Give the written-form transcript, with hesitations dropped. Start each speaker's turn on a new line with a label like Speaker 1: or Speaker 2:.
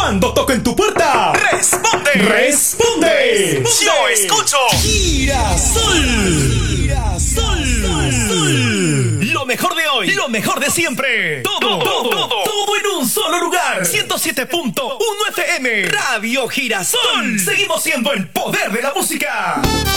Speaker 1: Cuando toco en tu puerta,
Speaker 2: responde.
Speaker 1: Responde.
Speaker 2: Yo escucho
Speaker 1: Girasol.
Speaker 2: Lo mejor de hoy, lo mejor de siempre. Todo en un solo lugar. 107.1 FM. Radio Girasol. Seguimos siendo el poder de la música.